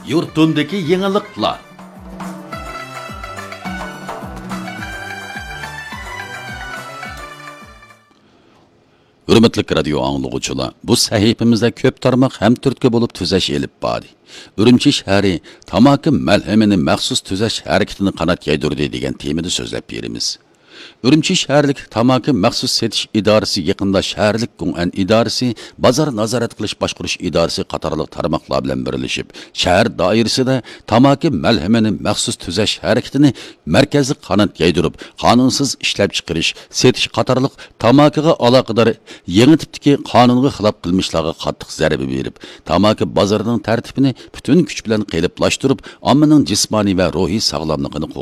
Yurtundaki yeniliklar. Hürmetlik radyo anlıqçılar, bu sahifimizde köp tarmaq hem türtke bolup tüzeş elip bari. Ürümçi şəhəri tamaki məlhəmini məxsus tüzeş hareketini qanat yaydırdı degen temidi sözlep berimiz. Ürümçi şəhərlik tamaki məxsus setiş idaresi yaqında şəhərlik Qun'an idaresi, bazar nazaret qilish başqurush idaresi qatarlıq tarmaqlar bilan birleşip, şəhər dairesinde tamaki məlhəmini məxsus tüzeş hareketini mərkəzi qanat yaydırıp, qanunsuz işlep çıqırış, setiş qatarlıq tamakiga alaqadar yeni tipdeki qanunga xilaf qilmishlarga qattiq zarba berib, tamaki bazarının tərtibini bütün kuch bilan qeliblaştırıp, ammaning jismoniy va ruhiy sog'lomligini